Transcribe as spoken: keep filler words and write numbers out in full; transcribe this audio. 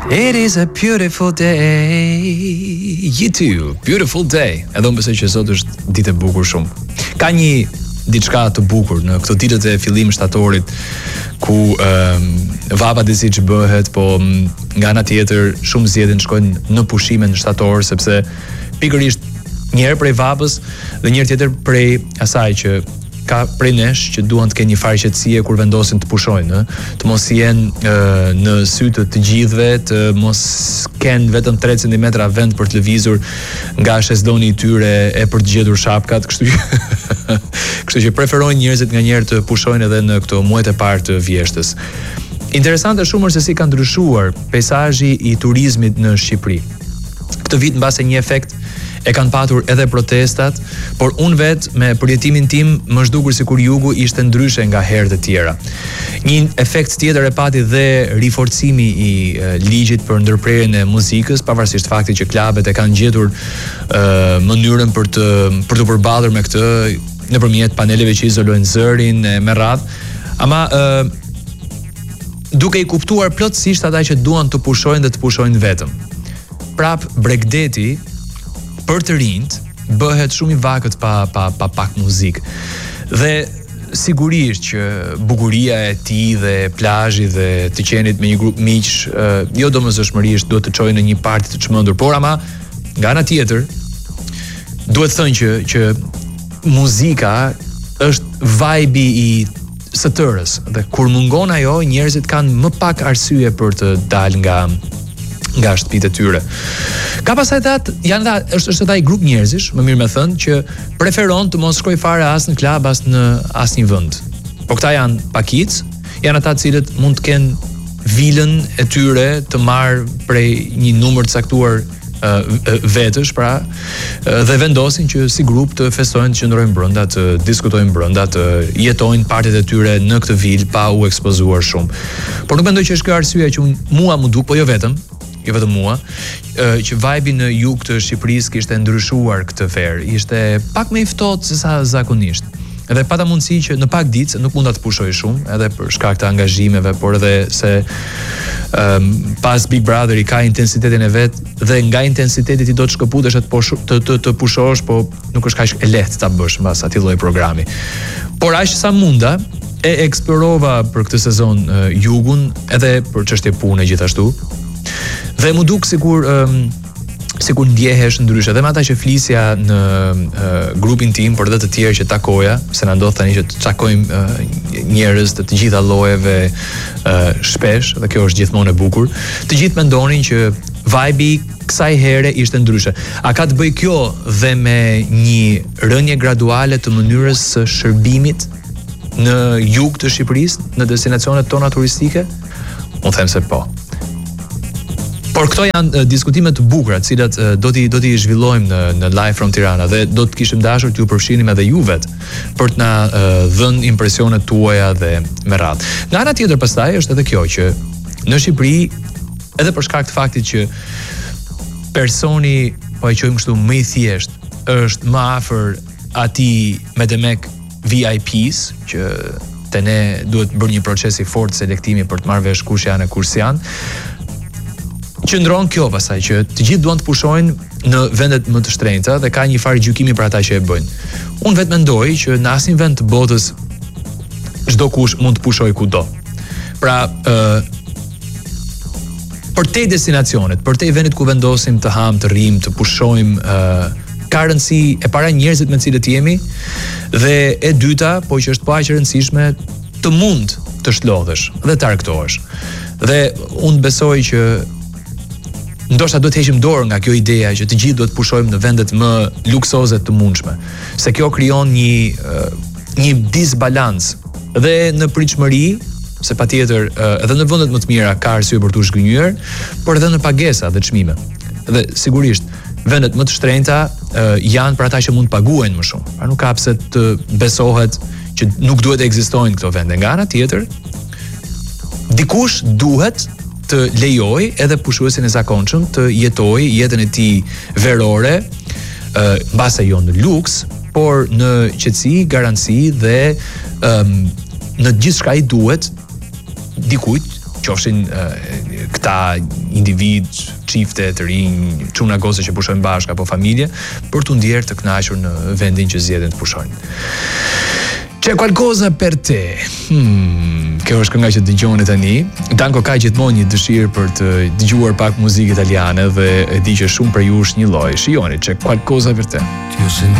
It is a beautiful day. You too, beautiful day. Edhe unë besoj që sot është ditë e bukur shumë. Ka një diçka të bukur në këto ditët e fillim shtatorit ku um, vapa disi që bëhet, po nga ana tjetër shumë zgjedhin shkojnë në pushime në shtator sepse pikërisht njëherë prej vapës dhe njëherë tjetër prej asaj që ka prej nesh që duan të kenë një farë qetësie kur vendosin të pushojnë, të mos jenë në sy të të gjithëve, të mos kenë vetëm tre centimetra vend për të lëvizur nga shezdoni i tyre e për të gjetur shapkat, kështu që kështu që preferojnë njerëzit nganjëherë të pushojnë edhe në këto muajt e parë të vjeshtës. Interesante shumë është se si ka ndryshuar peizazhi i turizmit në Shqipëri. Këtë vit mbase një efekt e kanë patur edhe protestat, por unë vetë me përjetimin tim më zhdukur sikur jugu ishte ndryshe nga herët e tjera. Një efekt tjetër e pati dhe riforcimi i uh, ligjit për ndërprerjen e muzikës, pavarësisht faktit që klubet e kanë gjetur uh, mënyrën për të për të përballur me këtë nëpërmjet paneleve që izolojnë zërin e me radhë, ama uh, duke i kuptuar plotësisht ata që duan të pushojnë dhe të pushojnë vetëm. Prap Bregdeti për të rinjt bëhet shumë i vakët pa pa pa pak muzikë. Dhe sigurisht që bukuria e tij dhe plazhi dhe të qenit me një grup miq, uh, jo domosdoshmërisht duhet të çojë në një parti të çmendur, por ama nga ana tjetër duhet thënë që që muzika është vibe i së tërës dhe kur mungon ajo, njerëzit kanë më pak arsye për të dalë nga nga shtëpitë e tyre. Ka pasaj that, janë dha, është është ai grup njerëzish, më mirë me thënë, që preferon të mos shkojë fare as në klub as në asnjë vend. Po këta janë pakic, janë ata të cilët mund të kenë vilën e tyre të marrë prej një numër të caktuar uh, vetësh, pra, uh, dhe vendosin që si grup të festojnë, të qëndrojnë brenda, të diskutojnë brenda, të jetojnë partet e tyre në këtë vilë pa u ekspozuar shumë. Por nuk mendoj që është kjo arsyeja që unë, mua më duk, po jo vetëm, jo vetëm mua, që vibe-i në jug të Shqipërisë kishte ndryshuar këtë verë, ishte pak më i ftohtë se sa zakonisht. Edhe pata mundësi që në pak ditë nuk mund ta të pushoj shumë, edhe për shkak të angazhimeve, por edhe se um, pas Big Brother i ka intensitetin e vet dhe nga intensiteti ti do të shkëputesh të të të, të pushosh, po nuk është kaq e lehtë ta bësh mbas atij lloji programi. Por aq sa munda e eksplorova për këtë sezon uh, jugun edhe për çështje pune gjithashtu. Dhe mu duk sikur um, sikur ndjehesh ndryshe dhe me ata që flisja në uh, grupin tim, por edhe të tjerë që takoja, se na ndodh tani që të takojmë uh, njerëz të të gjitha llojeve uh, shpesh, dhe kjo është gjithmonë e bukur. Të gjithë mendonin që vibe-i kësaj here ishte ndryshe. A ka të bëj kjo dhe me një rënje graduale të mënyrës së shërbimit në jug të Shqipërisë, në destinacionet tona turistike? Unë them se po. Por këto janë uh, diskutime të bukura, të cilat uh, do t'i do t'i zhvillojmë në në Live from Tirana dhe do të kishim dashur t'ju përfshinim edhe ju vet për të na uh, dhënë impresionet tuaja dhe me radhë. Nga ana tjetër pastaj është edhe kjo që në Shqipëri, edhe për shkak të faktit që personi, po e quajmë kështu, më i thjesht është më afër atij me demek V I Ps, që te ne duhet bërë një proces i fortë selektimi për të marrë vesh kush janë e kush janë. Qëndron kjo pasaj që të gjithë duan të pushojnë në vendet më të shtrenjta dhe ka një farë gjykimi për ata që e bëjnë. Unë vetë mendoj që në asnjë vend të botës çdo kush mund të pushojë kudo. Pra, ë për te destinacionet, për te vendit ku vendosim të ham, të rrim, të pushojmë, ë ka rëndësi e para njerëzit me të cilët jemi dhe e dyta, po që është po aq e rëndësishme, të mund të shlodhesh dhe të argëtohesh. Dhe unë besoj që ndoshta duhet të heqim dorë nga kjo ideja që të gjithë duhet të pushojmë në vendet më luksoze të mundshme, se kjo krijon një një disbalancë dhe në pritshmëri, se patjetër edhe në vendet më të mira ka arsye për të zhgënjur, por edhe në pagesa dhe çmime. Dhe sigurisht vendet më të shtrenjta janë për ata që mund të paguajnë më shumë. Pra nuk ka pse të besohet që nuk duhet të ekzistojnë këto vende. Nga ana tjetër, dikush duhet të lejoj edhe pushuesin e zakonshëm të jetoj jetën e tij verore, mbase jo në luks, por në qetësi, garanci dhe um, në gjithçka i duhet dikujt, qofshin uh, këta individ, çifte të rinj, çuna goce që pushojnë bashkë apo familje, për t'u ndjerë të kënaqur në vendin që zgjedhin të pushojnë. C'è qualcosa per te. Hmm, kjo është kënga që dëgjoni tani. Danko ka gjithmonë një dëshirë për të dëgjuar pak muzikë italiane dhe e di që shumë për ju është një lloj. Shihoni, c'è qualcosa per te.